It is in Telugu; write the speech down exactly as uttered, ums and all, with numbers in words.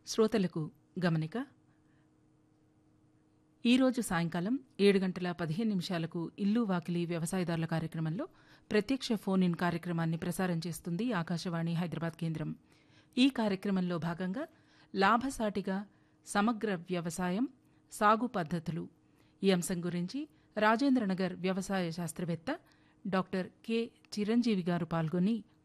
శ్రోతలకు గమనిక. ఈరోజు సాయంకాలం ఏడు గంటల పదిహేను నిమిషాలకు ఇల్లు వాకిలి వ్యవసాయదారుల కార్యక్రమంలో ప్రత్యక్ష ఫోన్ ఇన్ కార్యక్రమాన్ని ప్రసారం చేస్తుంది ఆకాశవాణి హైదరాబాద్ కేంద్రం. ఈ కార్యక్రమంలో భాగంగా లాభసాటిగా సమగ్ర వ్యవసాయం, సాగు పద్ధతులు ఈ అంశం గురించి రాజేంద్రనగర్ వ్యవసాయ శాస్త్రవేత్త డాక్టర్ కె చిరంజీవి గారు పాల్గొని